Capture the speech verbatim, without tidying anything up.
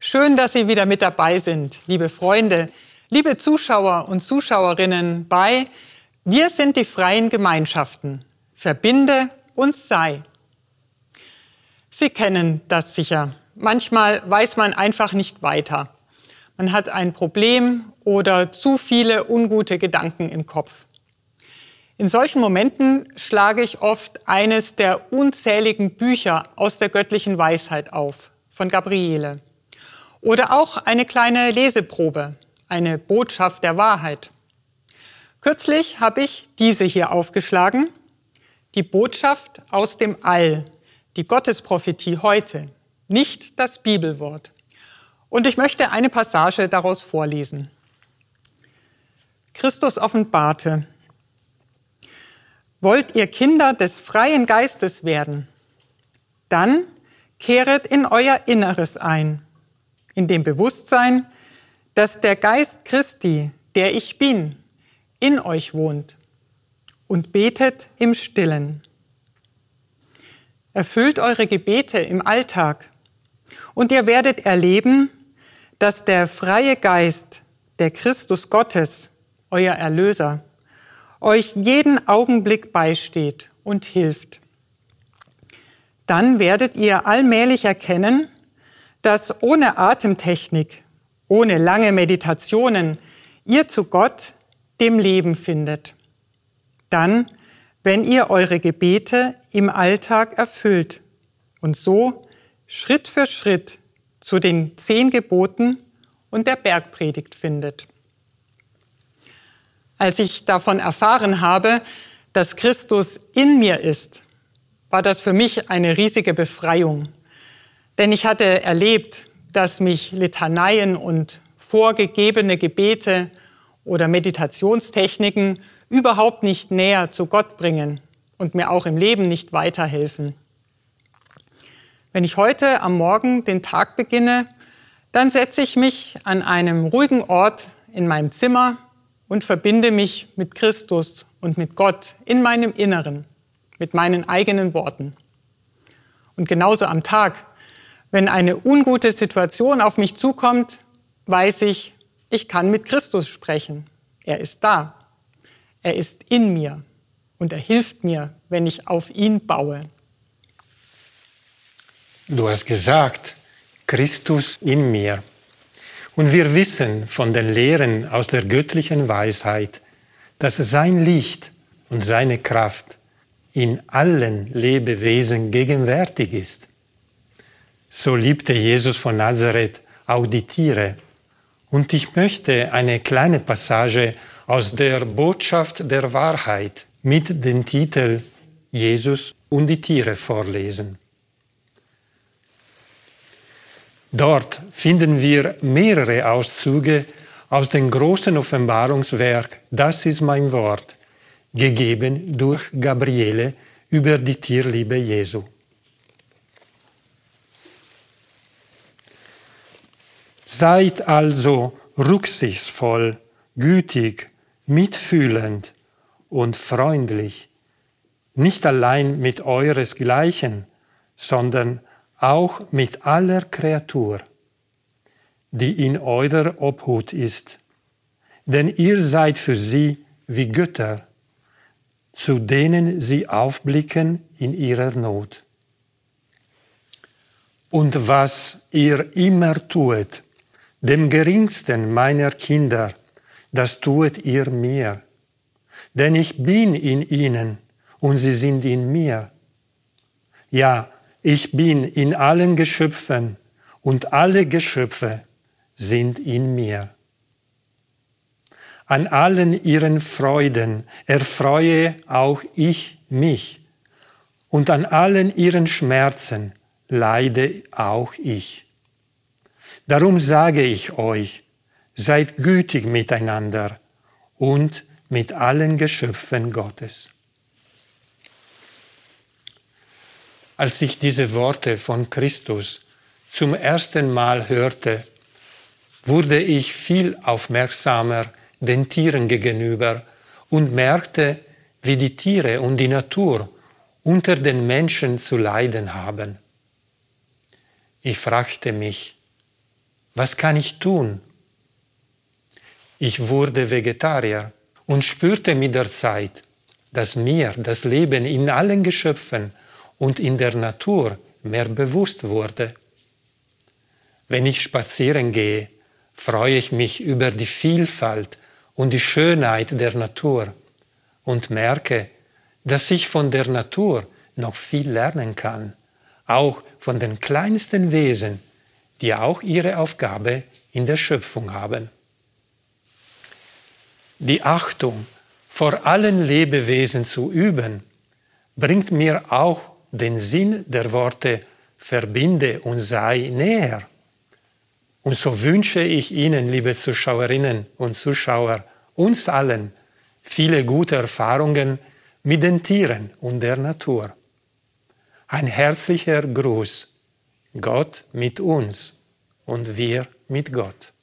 Schön, dass Sie wieder mit dabei sind, liebe Freunde, liebe Zuschauer und Zuschauerinnen bei Wir sind die freien Gemeinschaften. Verbinde und sei. Sie kennen das sicher. Manchmal weiß man einfach nicht weiter. Man hat ein Problem oder zu viele ungute Gedanken im Kopf. In solchen Momenten schlage ich oft eines der unzähligen Bücher aus der göttlichen Weisheit auf, von Gabriele. Oder auch eine kleine Leseprobe, eine Botschaft der Wahrheit. Kürzlich habe ich diese hier aufgeschlagen, die Botschaft aus dem All, die Gottesprophetie heute, nicht das Bibelwort. Und ich möchte eine Passage daraus vorlesen. Christus offenbarte: Wollt ihr Kinder des freien Geistes werden? Dann kehret in euer Inneres ein, in dem Bewusstsein, dass der Geist Christi, der ich bin, in euch wohnt, und betet im Stillen. Erfüllt eure Gebete im Alltag, und ihr werdet erleben, dass der freie Geist, der Christus Gottes, euer Erlöser, euch jeden Augenblick beisteht und hilft. Dann werdet ihr allmählich erkennen, dass ohne Atemtechnik, ohne lange Meditationen, ihr zu Gott, dem Leben findet. Dann, wenn ihr eure Gebete im Alltag erfüllt und so Schritt für Schritt zu den zehn Geboten und der Bergpredigt findet. Als ich davon erfahren habe, dass Christus in mir ist, war das für mich eine riesige Befreiung. Denn ich hatte erlebt, dass mich Litaneien und vorgegebene Gebete oder Meditationstechniken überhaupt nicht näher zu Gott bringen und mir auch im Leben nicht weiterhelfen. Wenn ich heute am Morgen den Tag beginne, dann setze ich mich an einem ruhigen Ort in meinem Zimmer und verbinde mich mit Christus und mit Gott in meinem Inneren, mit meinen eigenen Worten. Und genauso am Tag, wenn eine ungute Situation auf mich zukommt, weiß ich, ich kann mit Christus sprechen. Er ist da. Er ist in mir und er hilft mir, wenn ich auf ihn baue. Du hast gesagt, Christus in mir. Und wir wissen von den Lehren aus der göttlichen Weisheit, dass sein Licht und seine Kraft in allen Lebewesen gegenwärtig ist. So liebte Jesus von Nazareth auch die Tiere. Und ich möchte eine kleine Passage aus der Botschaft der Wahrheit mit dem Titel Jesus und die Tiere vorlesen. Dort finden wir mehrere Auszüge aus dem großen Offenbarungswerk Das ist mein Wort, gegeben durch Gabriele über die Tierliebe Jesu. Seid also rücksichtsvoll, gütig, mitfühlend und freundlich, nicht allein mit euresgleichen, sondern auch mit aller Kreatur, die in eurer Obhut ist. Denn ihr seid für sie wie Götter, zu denen sie aufblicken in ihrer Not. Und was ihr immer tuet, dem geringsten meiner Kinder, das tuet ihr mir. Denn ich bin in ihnen und sie sind in mir. Ja, ich bin in allen Geschöpfen und alle Geschöpfe sind in mir. An allen ihren Freuden erfreue auch ich mich und an allen ihren Schmerzen leide auch ich. Darum sage ich euch, seid gütig miteinander und mit allen Geschöpfen Gottes. Als ich diese Worte von Christus zum ersten Mal hörte, wurde ich viel aufmerksamer den Tieren gegenüber und merkte, wie die Tiere und die Natur unter den Menschen zu leiden haben. Ich fragte mich, Was kann ich tun? Ich wurde Vegetarier und spürte mit der Zeit, dass mir das Leben in allen Geschöpfen und in der Natur mehr bewusst wurde. Wenn ich spazieren gehe, freue ich mich über die Vielfalt und die Schönheit der Natur und merke, dass ich von der Natur noch viel lernen kann, auch von den kleinsten Wesen, die auch ihre Aufgabe in der Schöpfung haben. Die Achtung vor allen Lebewesen zu üben, bringt mir auch den Sinn der Worte verbinde und sei näher. Und so wünsche ich Ihnen, liebe Zuschauerinnen und Zuschauer, uns allen viele gute Erfahrungen mit den Tieren und der Natur. Ein herzlicher Gruß, Gott mit uns und wir mit Gott.